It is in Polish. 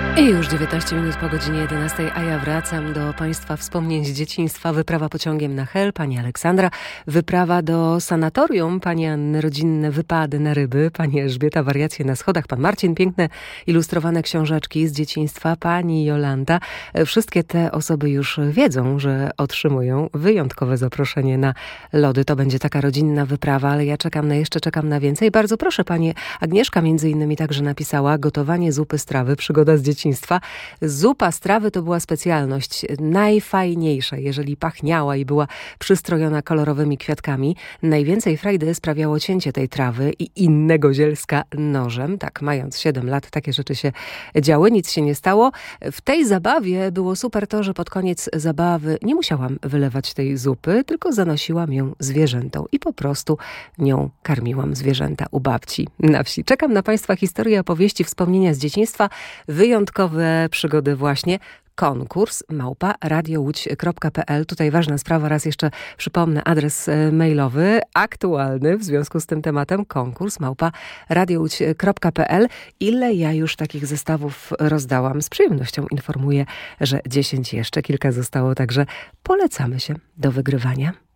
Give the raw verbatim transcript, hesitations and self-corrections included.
I już dziewiętnaście minut po godzinie jedenastej, a ja wracam do Państwa wspomnień z dzieciństwa. Wyprawa pociągiem na Hel, pani Aleksandra. Wyprawa do sanatorium, pani Anny, rodzinne wypady na ryby, pani Elżbieta, wariacje na schodach, pan Marcin, piękne ilustrowane książeczki z dzieciństwa, pani Jolanta. Wszystkie te osoby już wiedzą, że otrzymują wyjątkowe zaproszenie na lody. To będzie taka rodzinna wyprawa, ale ja czekam na jeszcze, czekam na więcej. Bardzo proszę, pani Agnieszka między innymi także napisała: gotowanie zupy z trawy, przygoda z dzieciństwa. Zupa z trawy to była specjalność najfajniejsza, jeżeli pachniała i była przystrojona kolorowymi kwiatkami. Najwięcej frajdy sprawiało cięcie tej trawy i innego zielska nożem. Tak, mając siedem lat, takie rzeczy się działy, nic się nie stało. W tej zabawie było super to, że pod koniec zabawy nie musiałam wylewać tej zupy, tylko zanosiłam ją zwierzętom i po prostu nią karmiłam zwierzęta u babci na wsi. Czekam na Państwa historie, opowieści, wspomnienia z dzieciństwa, wyjątkowe przygody właśnie. Konkurs małpa radiołódź kropka pe el. Tutaj ważna sprawa, raz jeszcze przypomnę adres mailowy aktualny w związku z tym tematem. Konkurs małpa radiołódź kropka pe el. Ile ja już takich zestawów rozdałam? Z przyjemnością informuję, że dziesięć jeszcze, kilka zostało, także polecamy się do wygrywania.